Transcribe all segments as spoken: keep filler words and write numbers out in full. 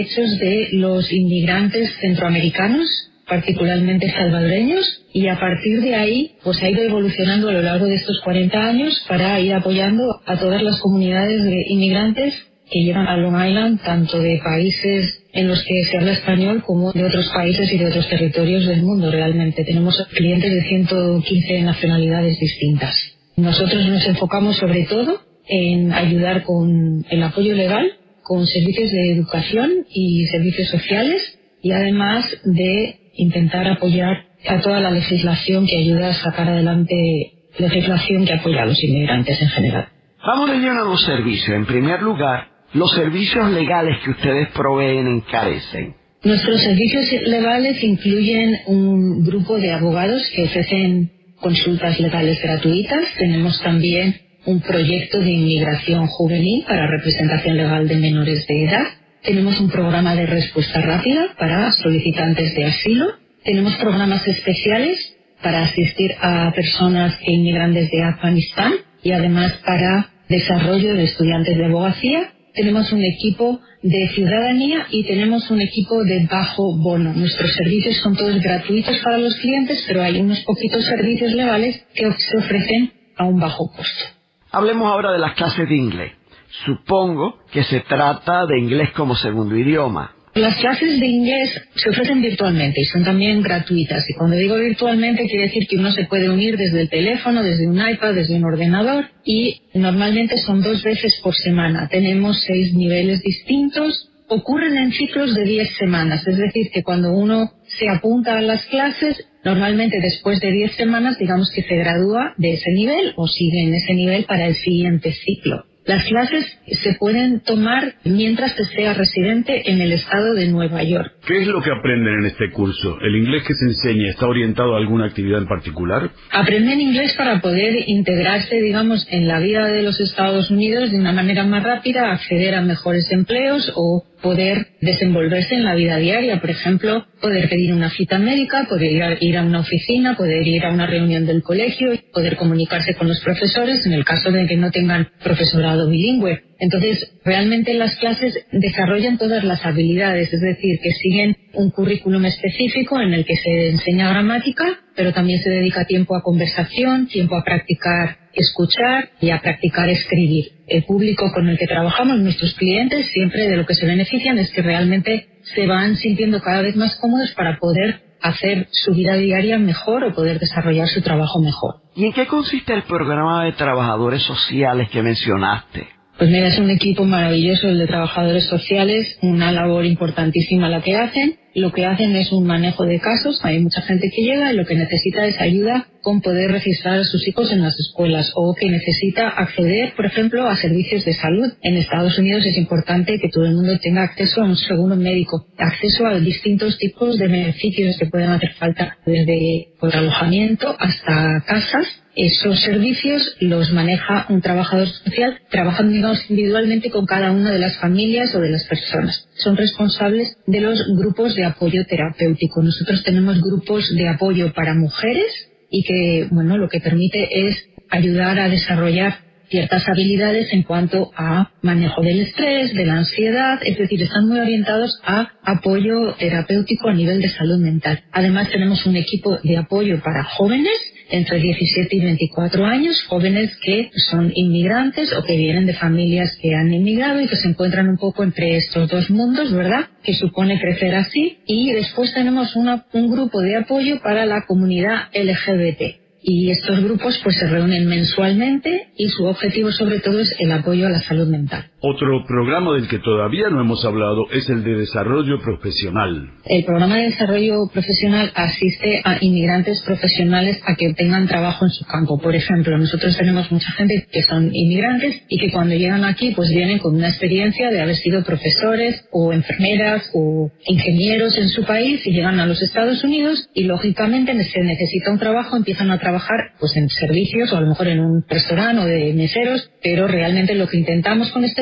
hechos de los inmigrantes centroamericanos, particularmente salvadoreños, y a partir de ahí pues ha ido evolucionando a lo largo de estos cuarenta años para ir apoyando a todas las comunidades de inmigrantes que llegan a Long Island, tanto de países en los que se habla español como de otros países y de otros territorios del mundo. Realmente tenemos clientes de ciento quince nacionalidades distintas. Nosotros nos enfocamos sobre todo en ayudar con el apoyo legal, con servicios de educación y servicios sociales, y además de intentar apoyar a toda la legislación que ayuda a sacar adelante legislación que apoya a los inmigrantes en general. Vamos de lleno a los servicios. En primer lugar, los servicios legales que ustedes proveen encarecen. Nuestros servicios legales incluyen un grupo de abogados que ofrecen consultas legales gratuitas. Tenemos también un proyecto de inmigración juvenil para representación legal de menores de edad. Tenemos un programa de respuesta rápida para solicitantes de asilo. Tenemos programas especiales para asistir a personas que inmigran desde Afganistán y además para desarrollo de estudiantes de abogacía. Tenemos un equipo de ciudadanía y tenemos un equipo de bajo bono. Nuestros servicios son todos gratuitos para los clientes, pero hay unos poquitos servicios legales que se ofrecen a un bajo costo. Hablemos ahora de las clases de inglés. Supongo que se trata de inglés como segundo idioma. Las clases de inglés se ofrecen virtualmente y son también gratuitas. Y cuando digo virtualmente quiere decir que uno se puede unir desde el teléfono, desde un iPad, desde un ordenador, y normalmente son dos veces por semana. Tenemos seis niveles distintos. Ocurren en ciclos de diez semanas, es decir, que cuando uno se apunta a las clases, normalmente después de diez semanas, digamos que se gradúa de ese nivel o sigue en ese nivel para el siguiente ciclo. Las clases se pueden tomar mientras se sea residente en el estado de Nueva York. ¿Qué es lo que aprenden en este curso? ¿El inglés que se enseña está orientado a alguna actividad en particular? Aprenden inglés para poder integrarse, digamos, en la vida de los Estados Unidos de una manera más rápida, acceder a mejores empleos o poder desenvolverse en la vida diaria. Por ejemplo, poder pedir una cita médica, poder ir a, ir a una oficina, poder ir a una reunión del colegio, poder comunicarse con los profesores en el caso de que no tengan profesorado bilingüe. Entonces, realmente las clases desarrollan todas las habilidades, es decir, que siguen un currículum específico en el que se enseña gramática, pero también se dedica tiempo a conversación, tiempo a practicar escuchar y a practicar escribir. El público con el que trabajamos, nuestros clientes, siempre de lo que se benefician es que realmente se van sintiendo cada vez más cómodos para poder hacer su vida diaria mejor o poder desarrollar su trabajo mejor. ¿Y en qué consiste el programa de trabajadores sociales que mencionaste? Pues mira, es un equipo maravilloso el de trabajadores sociales, una labor importantísima la que hacen. Lo que hacen es un manejo de casos, hay mucha gente que llega y lo que necesita es ayuda con poder registrar a sus hijos en las escuelas o que necesita acceder, por ejemplo, a servicios de salud. En Estados Unidos es importante que todo el mundo tenga acceso a un seguro médico, acceso a distintos tipos de beneficios que pueden hacer falta, desde por alojamiento hasta casas. Esos servicios los maneja un trabajador social trabajando, digamos, individualmente con cada una de las familias o de las personas. Son responsables de los grupos de apoyo terapéutico. Nosotros tenemos grupos de apoyo para mujeres y que, bueno, lo que permite es ayudar a desarrollar ciertas habilidades en cuanto a manejo del estrés, de la ansiedad, es decir, están muy orientados a apoyo terapéutico a nivel de salud mental. Además tenemos un equipo de apoyo para jóvenes entre diecisiete y veinticuatro años, jóvenes que son inmigrantes o que vienen de familias que han inmigrado y que se encuentran un poco entre estos dos mundos, ¿verdad?, que supone crecer así. Y después tenemos una, un grupo de apoyo para la comunidad L G B T. Y estos grupos pues se reúnen mensualmente y su objetivo sobre todo es el apoyo a la salud mental. Otro programa del que todavía no hemos hablado es el de desarrollo profesional. El programa de desarrollo profesional asiste a inmigrantes profesionales a que obtengan trabajo en su campo. Por ejemplo, nosotros tenemos mucha gente que son inmigrantes y que cuando llegan aquí pues vienen con una experiencia de haber sido profesores o enfermeras o ingenieros en su país y llegan a los Estados Unidos y lógicamente se necesita un trabajo, empiezan a trabajar pues en servicios o a lo mejor en un restaurante o de meseros, pero realmente lo que intentamos con este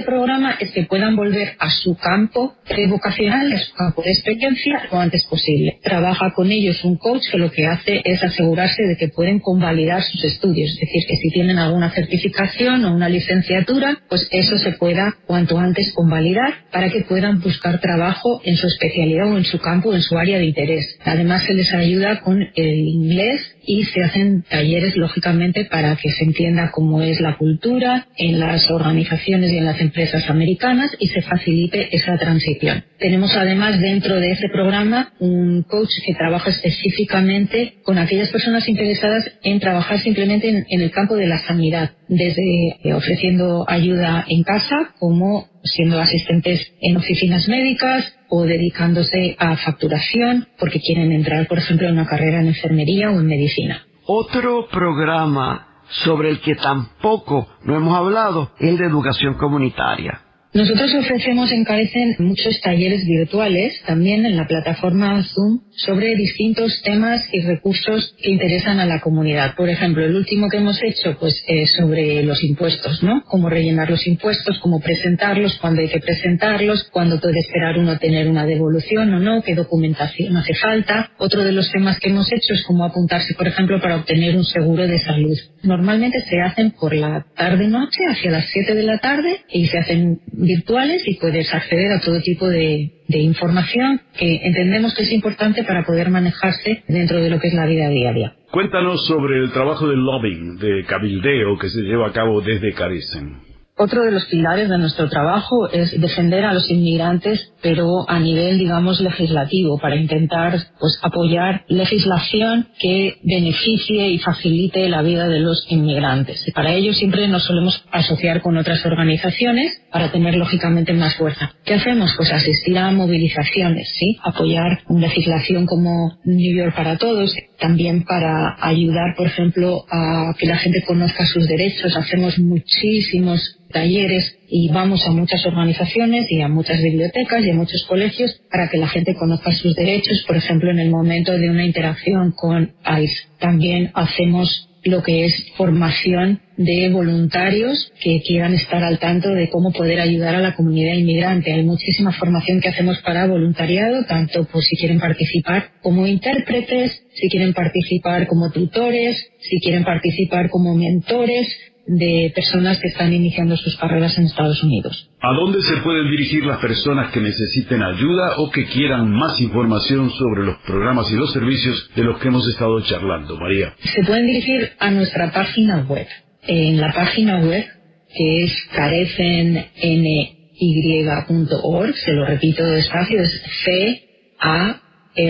programa es que puedan volver a su campo vocacional, a su campo de experiencia, lo antes posible. Trabaja con ellos un coach que lo que hace es asegurarse de que pueden convalidar sus estudios, es decir, que si tienen alguna certificación o una licenciatura, pues eso se pueda cuanto antes convalidar para que puedan buscar trabajo en su especialidad o en su campo, en su área de interés. Además se les ayuda con el inglés y se hacen talleres, lógicamente, para que se entienda cómo es la cultura en las organizaciones y en las empresas americanas y se facilite esa transición. Tenemos además dentro de este programa un coach que trabaja específicamente con aquellas personas interesadas en trabajar simplemente en, en el campo de la sanidad, desde eh, ofreciendo ayuda en casa como siendo asistentes en oficinas médicas o dedicándose a facturación porque quieren entrar, por ejemplo, en una carrera en enfermería o en medicina. Otro programa sobre el que tampoco no hemos hablado es el de educación comunitaria. Nosotros ofrecemos en Carecen muchos talleres virtuales, también en la plataforma Zoom, sobre distintos temas y recursos que interesan a la comunidad. Por ejemplo, el último que hemos hecho, pues, es sobre los impuestos, ¿no? Cómo rellenar los impuestos, cómo presentarlos, cuándo hay que presentarlos, cuándo puede esperar uno tener una devolución o no, qué documentación hace falta. Otro de los temas que hemos hecho es cómo apuntarse, por ejemplo, para obtener un seguro de salud. Normalmente se hacen por la tarde-noche, hacia las siete de la tarde, y se hacen virtuales y puedes acceder a todo tipo de, de información que entendemos que es importante para poder manejarse dentro de lo que es la vida diaria. Cuéntanos sobre el trabajo de lobbying, de cabildeo que se lleva a cabo desde Carecen. Otro de los pilares de nuestro trabajo es defender a los inmigrantes, pero a nivel, digamos, legislativo, para intentar pues apoyar legislación que beneficie y facilite la vida de los inmigrantes. Y para ello siempre nos solemos asociar con otras organizaciones para tener, lógicamente, más fuerza. ¿Qué hacemos? Pues asistir a movilizaciones, ¿sí? Apoyar legislación como New York para Todos, también para ayudar, por ejemplo, a que la gente conozca sus derechos. Hacemos muchísimos talleres y vamos a muchas organizaciones y a muchas bibliotecas y a muchos colegios para que la gente conozca sus derechos, por ejemplo, en el momento de una interacción con ICE. También hacemos lo que es formación de voluntarios que quieran estar al tanto de cómo poder ayudar a la comunidad inmigrante. Hay muchísima formación que hacemos para voluntariado, tanto por si quieren participar como intérpretes, si quieren participar como tutores, si quieren participar como mentores de personas que están iniciando sus carreras en Estados Unidos. ¿A dónde se pueden dirigir las personas que necesiten ayuda o que quieran más información sobre los programas y los servicios de los que hemos estado charlando, María? Se pueden dirigir a nuestra página web. En la página web, que es carecen n y punto org, se lo repito despacio, es C A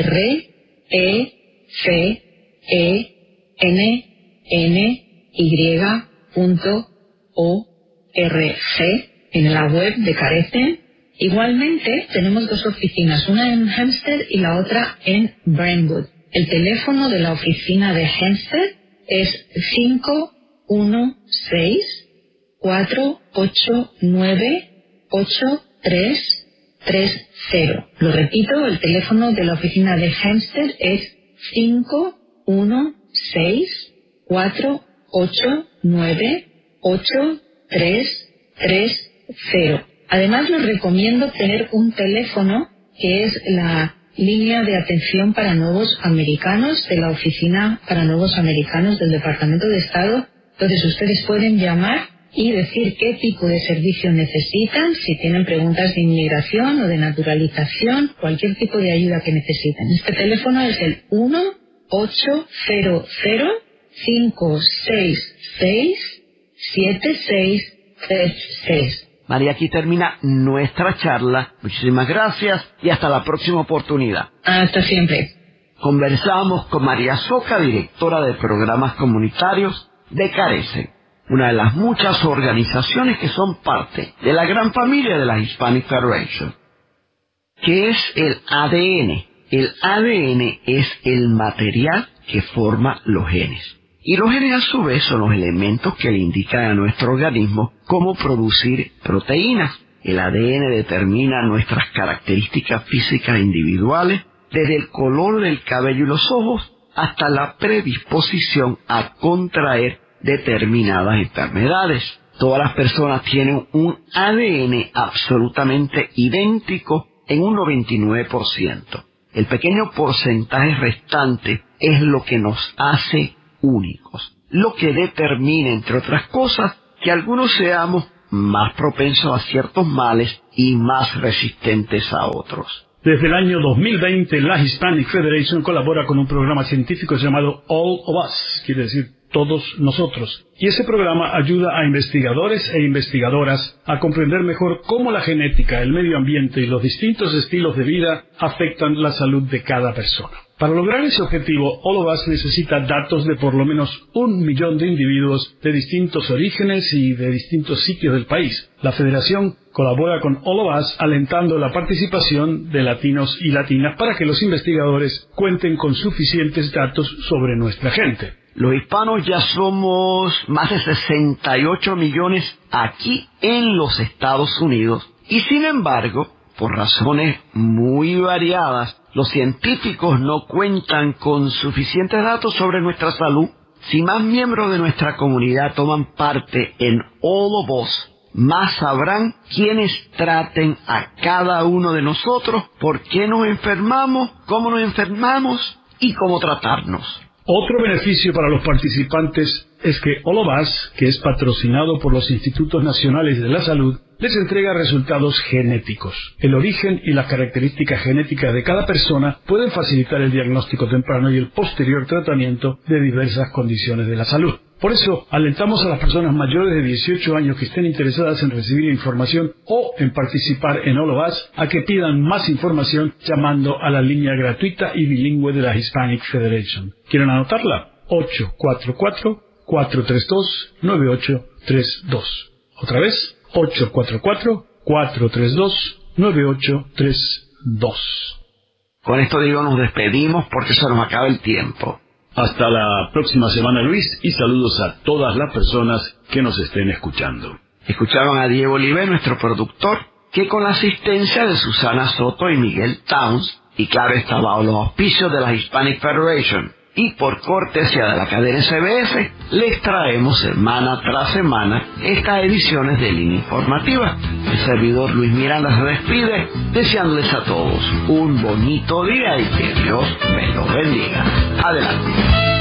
R E C E N N Y punto org, en la web de Carecen. Igualmente tenemos dos oficinas, una en Hempstead y la otra en Brentwood. El teléfono de la oficina de Hempstead es cinco uno seis, cuatro ocho nueve, ocho tres tres cero. Lo repito, el teléfono de la oficina de Hempstead es cinco uno seis, cuatro ocho nueve, ocho tres tres cero. Además, les recomiendo tener un teléfono que es la línea de atención para nuevos americanos de la Oficina para Nuevos Americanos del Departamento de Estado. Entonces, ustedes pueden llamar y decir qué tipo de servicio necesitan, si tienen preguntas de inmigración o de naturalización, cualquier tipo de ayuda que necesiten. Este teléfono es el uno ocho cero cero, cinco seis seis, siete seis tres seis. María, aquí termina nuestra charla. Muchísimas gracias y hasta la próxima oportunidad. Hasta siempre. Conversamos con María Soca, directora de programas comunitarios de Carecen, una de las muchas organizaciones que son parte de la gran familia de la Hispanic Federation. ¿Qué es el A D N? El A D N es el material que forma los genes. Y los genes a su vez son los elementos que le indican a nuestro organismo cómo producir proteínas. El A D N determina nuestras características físicas individuales, desde el color del cabello y los ojos hasta la predisposición a contraer determinadas enfermedades. Todas las personas tienen un A D N absolutamente idéntico en un noventa y nueve por ciento. El pequeño porcentaje restante es lo que nos hace únicos, lo que determina, entre otras cosas, que algunos seamos más propensos a ciertos males y más resistentes a otros. Desde el año dos mil veinte, la Hispanic Federation colabora con un programa científico llamado All of Us, quiere decir todos nosotros. Y ese programa ayuda a investigadores e investigadoras a comprender mejor cómo la genética, el medio ambiente y los distintos estilos de vida afectan la salud de cada persona. Para lograr ese objetivo, All of Us necesita datos de por lo menos un millón de individuos de distintos orígenes y de distintos sitios del país. La Federación colabora con All of Us alentando la participación de latinos y latinas para que los investigadores cuenten con suficientes datos sobre nuestra gente. Los hispanos ya somos más de sesenta y ocho millones aquí en los Estados Unidos y sin embargo, por razones muy variadas, los científicos no cuentan con suficientes datos sobre nuestra salud. Si más miembros de nuestra comunidad toman parte en All of Us, más sabrán quiénes traten a cada uno de nosotros, por qué nos enfermamos, cómo nos enfermamos y cómo tratarnos. Otro beneficio para los participantes es que All of Us, que es patrocinado por los Institutos Nacionales de la Salud, les entrega resultados genéticos. El origen y las características genéticas de cada persona pueden facilitar el diagnóstico temprano y el posterior tratamiento de diversas condiciones de la salud. Por eso, alentamos a las personas mayores de dieciocho años que estén interesadas en recibir información o en participar en All of Us a que pidan más información llamando a la línea gratuita y bilingüe de la Hispanic Federation. ¿Quieren anotarla? ocho cuatro cuatro, cuatro tres dos, nueve ocho tres dos. Otra vez, ocho cuatro cuatro, cuatro tres dos, nueve ocho tres dos. Con esto digo, nos despedimos porque se nos acaba el tiempo. Hasta la próxima semana, Luis, y saludos a todas las personas que nos estén escuchando. Escucharon a Diego Olive, nuestro productor, que con la asistencia de Susana Soto y Miguel Towns, y claro, está bajo los auspicios de la Hispanic Federation, y por cortesía de la cadena S B S, les traemos semana tras semana estas ediciones de Línea Informativa. El servidor Luis Miranda se despide, deseándoles a todos un bonito día y que Dios me los bendiga. Adelante.